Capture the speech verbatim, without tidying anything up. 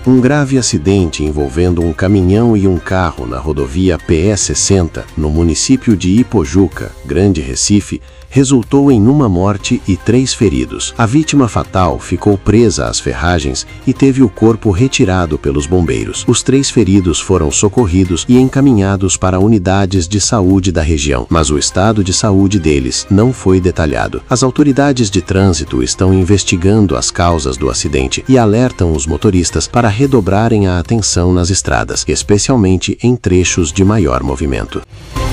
Um grave acidente envolvendo um caminhão e um carro na rodovia P E sessenta, no município de Ipojuca, Grande Recife, resultou em uma morte e três feridos. A vítima fatal ficou presa às ferragens e teve o corpo retirado pelos bombeiros. Os três feridos foram socorridos e encaminhados para unidades de saúde da região, mas o estado de saúde deles não foi detalhado. As autoridades de trânsito estão investigando as causas do acidente e alertam os motoristas para redobrarem a atenção nas estradas, especialmente em trechos de maior movimento.